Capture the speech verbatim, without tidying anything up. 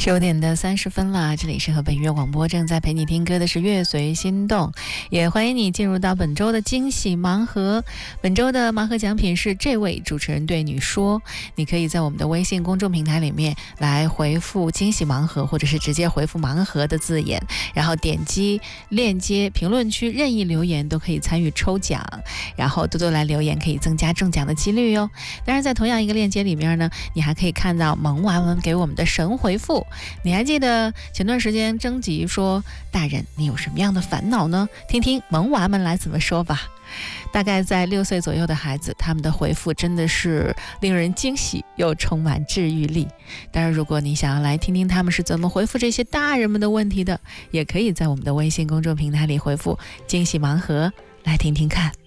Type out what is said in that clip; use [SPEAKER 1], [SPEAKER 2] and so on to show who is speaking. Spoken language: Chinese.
[SPEAKER 1] 十五点的三十分了，这里是河北音乐广播，正在陪你听歌的是乐随心动，也欢迎你进入到本周的惊喜盲盒。本周的盲盒奖品是这位主持人对你说，你可以在我们的微信公众平台里面来回复惊喜盲盒，或者是直接回复盲盒的字眼，然后点击链接评论区任意留言都可以参与抽奖，然后多多来留言可以增加中奖的几率哟。当然在同样一个链接里面呢，你还可以看到萌娃们给我们的神回复。你还记得前段时间征集说大人你有什么样的烦恼呢？听听萌娃们来怎么说吧。大概在六岁左右的孩子，他们的回复真的是令人惊喜又充满治愈力。当然如果你想要来听听他们是怎么回复这些大人们的问题的，也可以在我们的微信公众平台里回复惊喜盲盒来听听看。